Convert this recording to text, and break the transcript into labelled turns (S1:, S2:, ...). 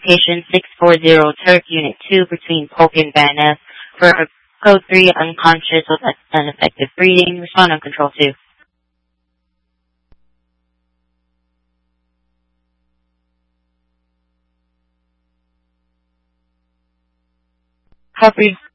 S1: location 640 Turk Unit 2 between Polk and Van Ness for a Code 3 unconscious with ineffective breathing. Respond on Control 2. Copy.